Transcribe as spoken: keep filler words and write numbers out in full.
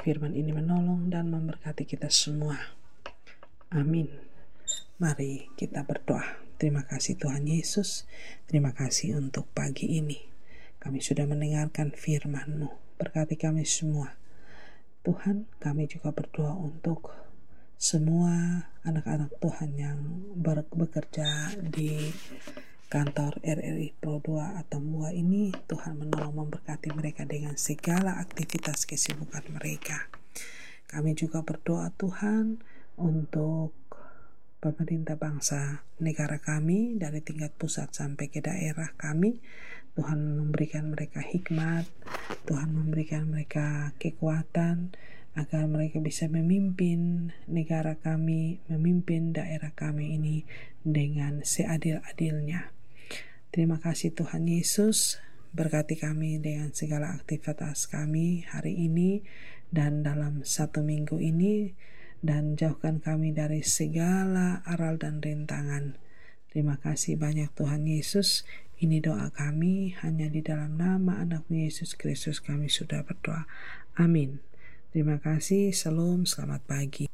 firman ini menolong dan memberkati kita semua. Amin. Mari kita berdoa. Terima kasih Tuhan Yesus. Terima kasih untuk pagi ini. Kami sudah mendengarkan firman-Mu. Berkati kami semua. Tuhan, kami juga berdoa untuk semua anak-anak Tuhan yang ber- bekerja di kantor R R I Pro dua atau M U A ini. Tuhan menolong memberkati mereka dengan segala aktivitas kesibukan mereka. Kami juga berdoa Tuhan untuk pemerintah bangsa negara kami dari tingkat pusat sampai ke daerah kami. Tuhan memberikan mereka hikmat, Tuhan memberikan mereka kekuatan agar mereka bisa memimpin negara kami, memimpin daerah kami ini dengan seadil-adilnya. Terima kasih Tuhan Yesus, berkati kami dengan segala aktivitas kami hari ini dan dalam satu minggu ini, dan jauhkan kami dari segala aral dan rintangan. Terima kasih banyak Tuhan Yesus. Ini doa kami, hanya di dalam nama anak-Mu Yesus Kristus kami sudah berdoa. Amin. Terima kasih. Shalom, selamat pagi.